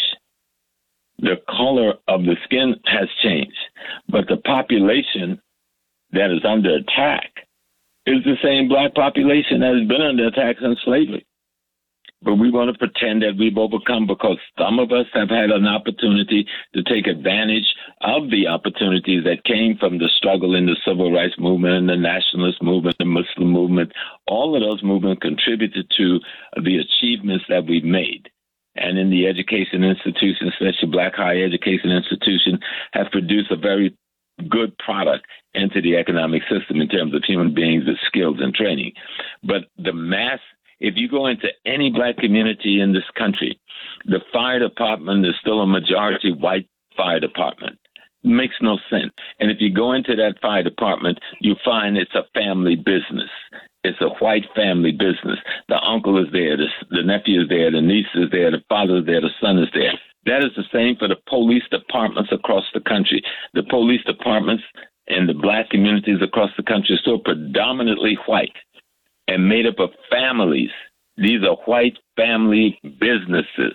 The color of the skin has changed. But the population that is under attack is the same black population that has been under attack since slavery. But we want to pretend that we've overcome because some of us have had an opportunity to take advantage of the opportunities that came from the struggle in the civil rights movement and the nationalist movement, the Muslim movement. All of those movements contributed to the achievements that we've made. And in the education institution, especially black higher education institution, have produced a very good product into the economic system in terms of human beings with skills and training. But the mass, if you go into any black community in this country, the fire department is still a majority white fire department. It makes no sense. And if you go into that fire department, you find it's a family business. It's a white family business. The uncle is there, the, the nephew is there, the niece is there, the father is there, the son is there. That is the same for the police departments across the country. The police departments in the black communities across the country are still predominantly white and made up of families. These are white family businesses.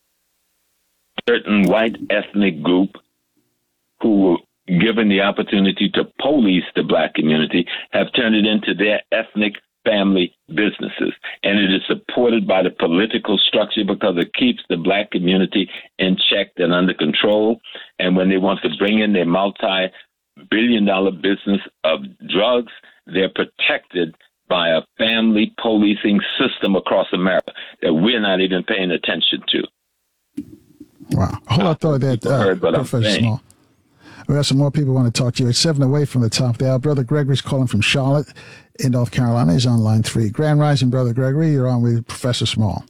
Certain white ethnic group who were given the opportunity to police the black community have turned it into their ethnic family businesses. And it is supported by the political structure because it keeps the black community in check and under control. And when they want to bring in their multi-billion dollar business of drugs, they're protected by a family policing system across America that we're not even paying attention to. Wow. Hold on, thought that, uh, Professor Small. We have some more people want to talk to you. It's seven away from the top of the hour. Brother Gregory's calling from Charlotte in North Carolina. He's on line three. Grand Rising, Brother Gregory. You're on with Professor Small.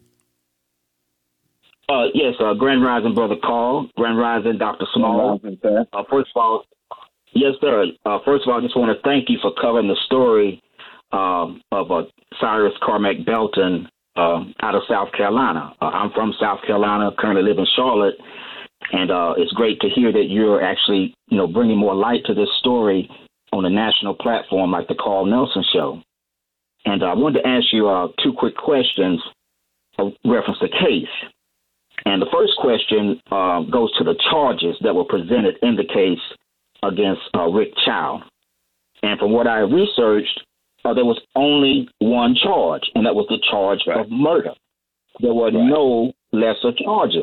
Uh, yes, uh, Grand Rising, Brother Carl. Grand Rising, Doctor Small. Uh, first of all, yes, sir. Uh, first of all, I just want to thank you for covering the story um, of uh, Cyrus Carmack Belton uh, out of South Carolina. Uh, I'm from South Carolina, currently live in Charlotte. And uh, it's great to hear that you're actually, you know, bringing more light to this story on a national platform like the Carl Nelson Show. And uh, I wanted to ask you uh, two quick questions in reference to case. And the first question uh, goes to the charges that were presented in the case against uh, Rick Child. And from what I researched, uh, there was only one charge, and that was the charge right. of murder. There were right. no lesser charges.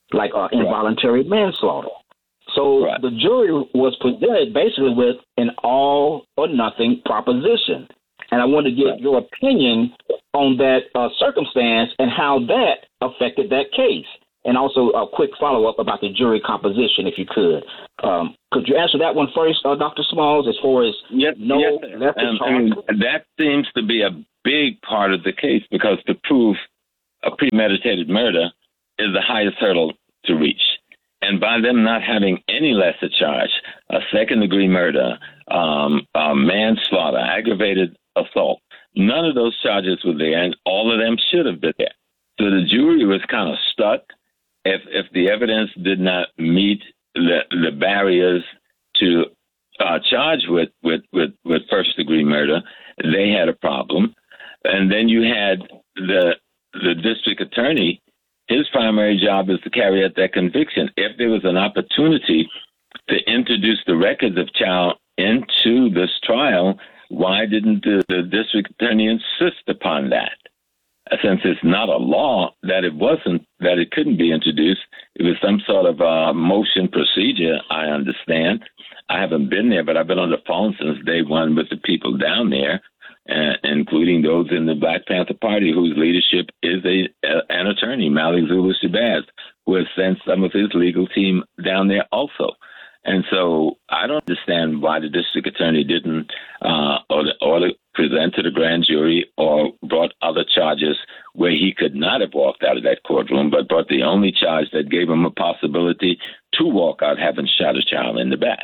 like uh, involuntary right. manslaughter. So right. the jury was presented basically with an all or nothing proposition. And I want to get right. your opinion on that uh, circumstance and how that affected that case. And also a quick follow-up about the jury composition, if you could. Um, could you answer that one first, uh, Doctor Smalls, as far as yes, no yes, left um, I mean, that seems to be a big part of the case, because to prove a premeditated murder is the highest hurdle to reach. And by them not having any lesser charge, a second-degree murder, um, uh, manslaughter, aggravated assault, none of those charges were there, and all of them should have been there. So the jury was kind of stuck. If if the evidence did not meet the the barriers to uh, charge with, with, with, with first-degree murder, they had a problem. And then you had the the district attorney. His primary job is to carry out that conviction. If there was an opportunity to introduce the records of child into this trial, why didn't the, the district attorney insist upon that? Since it's not a law that it wasn't, that it couldn't be introduced, it was some sort of a motion procedure, I understand. I haven't been there, but I've been on the phone since day one with the people down there, uh, including those in the Black Panther Party, whose leadership is a, uh, an attorney, Malik Zulu Shabazz, who has sent some of his legal team down there also. And so I don't understand why the district attorney didn't uh, or, the, or the present to the grand jury or brought other charges where he could not have walked out of that courtroom, but brought the only charge that gave him a possibility to walk out having shot a child in the back.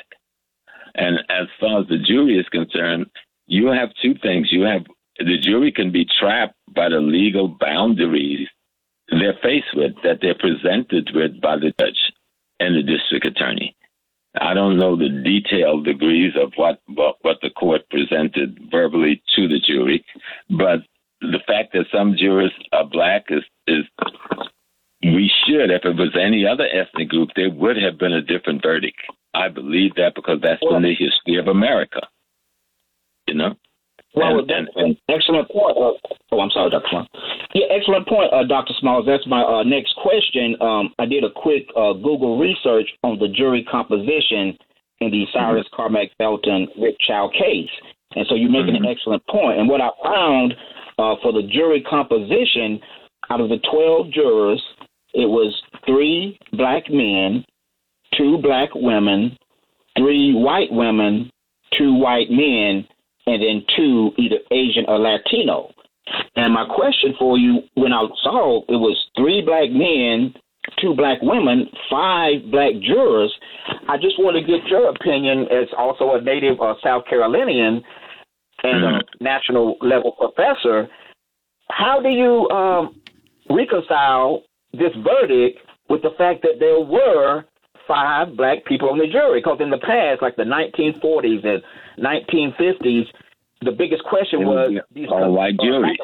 And as far as the jury is concerned, you have two things. You have the jury can be trapped by the legal boundaries they're faced with, that they're presented with by the judge and the district attorney. I don't know the detailed degrees of what, what what the court presented verbally to the jury, but the fact that some jurors are black is, is we should, if it was any other ethnic group, there would have been a different verdict. I believe that because that's well, in the history of America, you know? Well, and, and, and, excellent point. Uh, oh, I'm sorry, Doctor Smalls. Yeah, excellent point, uh, Doctor Smalls. That's my uh, next question. Um, I did a quick uh, Google research on the jury composition in the Cyrus mm-hmm. Carmack Belton Rick Child case. And so you're making mm-hmm. an excellent point. And what I found uh, for the jury composition, out of the twelve jurors, it was three black men, two black women, three white women, two white men, and then two either Asian or Latino. And my question for you, when I saw it was three black men, two black women, five black jurors, I just want to get your opinion as also a native uh, South Carolinian and mm-hmm. a national level professor. How do you um, reconcile this verdict with the fact that there were five black people on the jury? Because in the past, like the nineteen forties and nineteen fifties, the biggest question was these all white juries,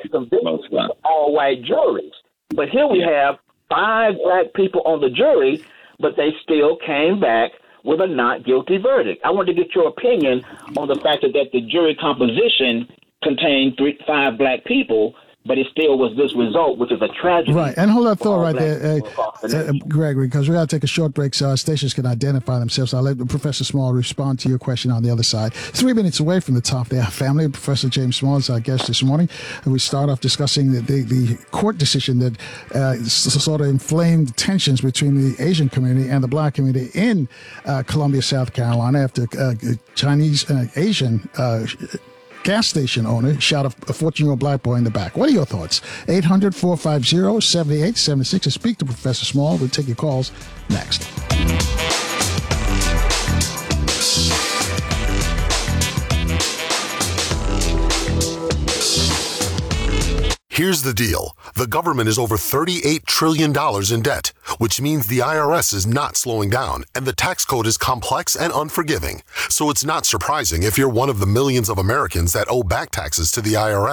all white juries. But here we yeah. have five black people on the jury, but they still came back with a not guilty verdict. I want to get your opinion on the fact that, that the jury composition contained three, five black people, but it still was this result, which is a tragedy. Right, and hold that thought right there, uh, uh, Gregory, because we got to take a short break so our stations can identify themselves. I'll let Professor Small respond to your question on the other side. Three minutes away from the top there, family. Professor James Small is our guest this morning. And we start off discussing the, the, the court decision that uh, sort of inflamed tensions between the Asian community and the black community in uh, Columbia, South Carolina, after uh, Chinese uh, Asian uh, gas station owner shot a fourteen-year-old black boy in the back. What are your thoughts? eight hundred, four five zero, seven eight seven six. To speak to Professor Small, we'll take your calls next. Here's the deal. The government is over thirty-eight trillion dollars in debt, which means the I R S is not slowing down, and the tax code is complex and unforgiving. So it's not surprising if you're one of the millions of Americans that owe back taxes to the I R S.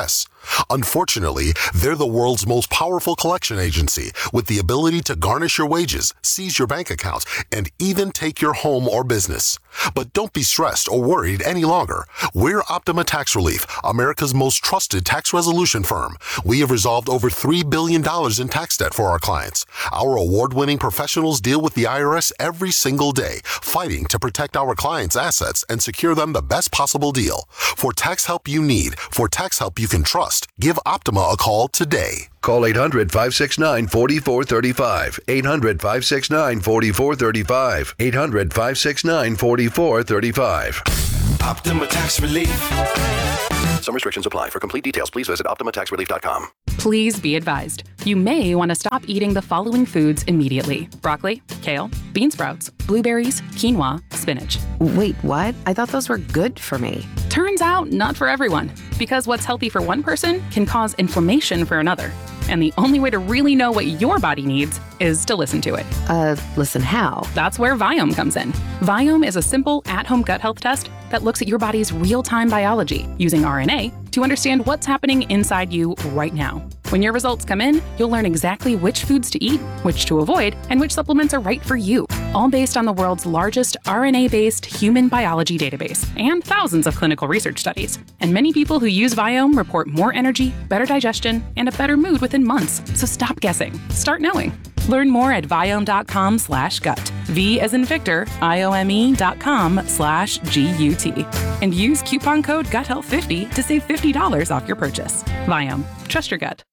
Unfortunately, they're the world's most powerful collection agency with the ability to garnish your wages, seize your bank account, and even take your home or business. But don't be stressed or worried any longer. We're Optima Tax Relief, America's most trusted tax resolution firm. We have resolved over three billion dollars in tax debt for our clients. Our award-winning professionals deal with the I R S every single day, fighting to protect our clients' assets and secure them the best possible deal. For tax help you need, for tax help you can trust, give Optima a call today. Call eight hundred, five six nine, four four three five. eight hundred, five six nine, four four three five. eight hundred, five six nine, four four three five. Optima Tax Relief. Some restrictions apply. For complete details, please visit optima tax relief dot com. Please be advised, you may want to stop eating the following foods immediately: broccoli, kale, bean sprouts, blueberries, quinoa, spinach. Wait, what? I thought those were good for me. Turns out, not for everyone, because what's healthy for one person can cause inflammation for another. And the only way to really know what your body needs is to listen to it. Uh, listen how? That's where Viome comes in. Viome is a simple, at-home gut health test that looks at your body's real-time biology using R N A to understand what's happening inside you right now. When your results come in, you'll learn exactly which foods to eat, which to avoid, and which supplements are right for you, all based on the world's largest R N A-based human biology database and thousands of clinical research studies. And many people who use Viome report more energy, better digestion, and a better mood within months. So stop guessing. Start knowing. Learn more at Viome.com slash gut. V as in Victor, I-O-M-E dot com slash G U T. And use coupon code gut health fifty to save fifty dollars off your purchase. Viome. Trust your gut.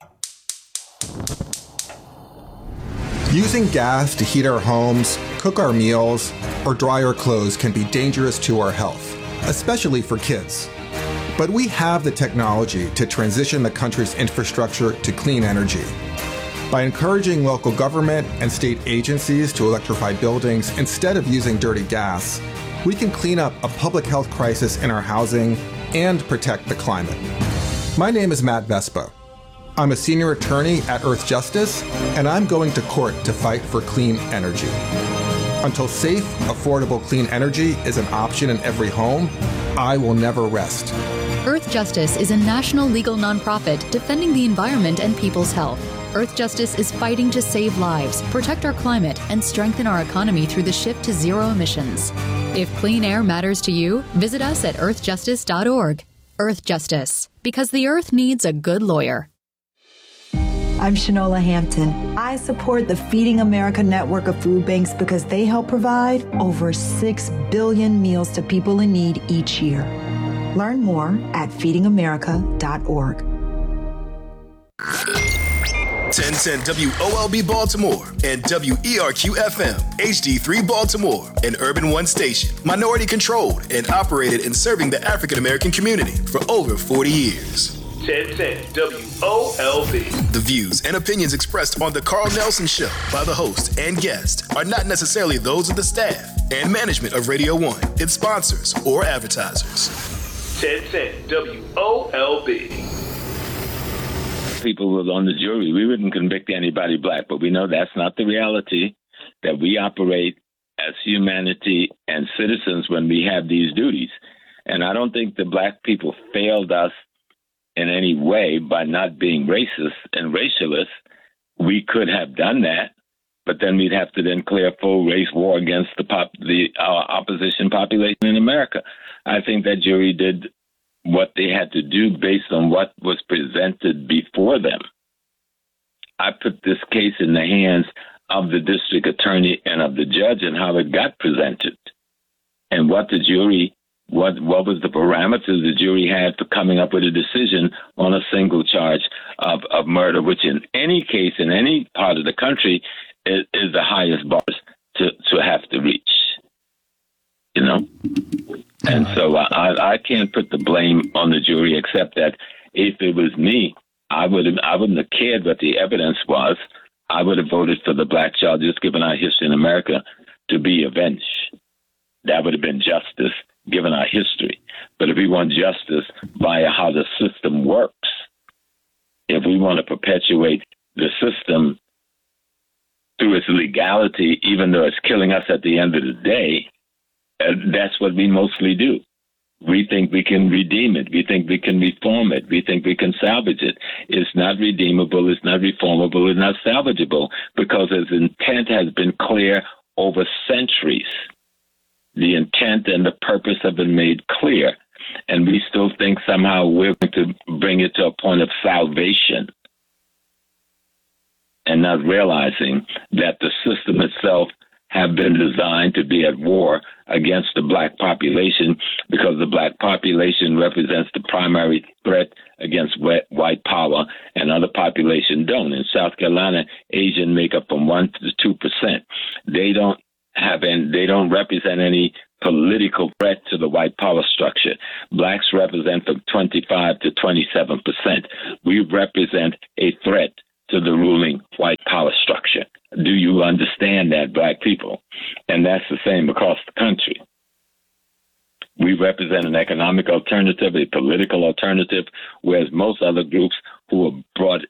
Using gas to heat our homes, cook our meals, or dry our clothes can be dangerous to our health, especially for kids. But we have the technology to transition the country's infrastructure to clean energy. By encouraging local government and state agencies to electrify buildings instead of using dirty gas, we can clean up a public health crisis in our housing and protect the climate. My name is Matt Vespa. I'm a senior attorney at Earth Justice, and I'm going to court to fight for clean energy. Until safe, affordable clean energy is an option in every home, I will never rest. Earth Justice is a national legal nonprofit defending the environment and people's health. Earth Justice is fighting to save lives, protect our climate, and strengthen our economy through the shift to zero emissions. If clean air matters to you, visit us at earth justice dot org. Earth Justice, because the earth needs a good lawyer. I'm Shanola Hampton. I support the Feeding America network of food banks because they help provide over six billion meals to people in need each year. Learn more at feeding america dot org. ten ten W O L B Baltimore and W E R Q F M H D three Baltimore, an Urban One station, minority controlled and operated in serving the African American community for over forty years. ten ten W O L B. The views and opinions expressed on The Carl Nelson Show by the host and guest are not necessarily those of the staff and management of Radio One, its sponsors, or advertisers. ten ten W O L B. People were on the jury, we wouldn't convict anybody black, but we know that's not the reality, that we operate as humanity and citizens when we have these duties. And I don't think the black people failed us in any way by not being racist and racialist. We could have done that, but then we'd have to then declare full race war against the pop, the uh, opposition population in America. I think that jury did what they had to do based on what was presented before them. I put this case in the hands of the district attorney and of the judge and how it got presented and what the jury, what what was the parameters the jury had for coming up with a decision on a single charge of, of murder, which in any case, in any part of the country, is, is the highest bar to, to have to reach, you know? And so uh, I, I can't put the blame on the jury, except that if it was me, I would have, I wouldn't have cared what the evidence was. I would have voted for the black child, just given our history in America, to be avenged. That would have been justice, given our history. But if we want justice via how the system works, if we want to perpetuate the system through its legality, even though it's killing us at the end of the day, Uh, that's what we mostly do. We think we can redeem it. We think we can reform it. We think we can salvage it. It's not redeemable. It's not reformable. It's not salvageable because its intent has been clear over centuries. The intent and the purpose have been made clear. And we still think somehow we're going to bring it to a point of salvation and not realizing that the system itself have been designed to be at war against the black population because the black population represents the primary threat against white power, and other population don't. In South Carolina, Asian make up from one to two percent. They don't have any, they don't represent any political threat to the white power structure. Blacks represent from twenty-five to twenty-seven percent. We represent a threat to the ruling white power structure. Do you understand that, black people? And that's the same across the country. We represent an economic alternative, a political alternative, whereas most other groups who were brought